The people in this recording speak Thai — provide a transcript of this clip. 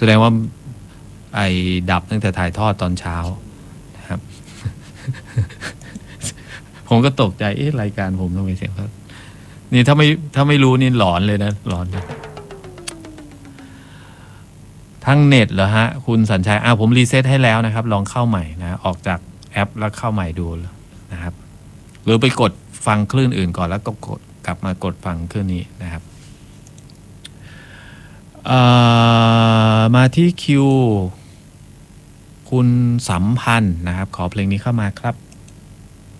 แสดงว่าไอ้ดับตั้งแต่ถ่ายทอดตอนเช้านะครับ ผมก็ตกใจรายการผมทำไมเสียงนี่ถ้าไม่รู้นี่หลอนเลยนะหลอนเลยทั้งเน็ตเหรอฮะคุณสัญชัยผมรีเซ็ตให้แล้วนะครับลองเข้าใหม่นะออกจากแอปแล้วเข้าใหม่ดูนะครับหรือไปกดฟังคลื่นอื่นก่อนแล้วก็กดกลับมากดฟังคลื่นนี้นะครับมาที่คิวคุณสัมพันธ์นะครับขอเพลงนี้เข้ามาครับ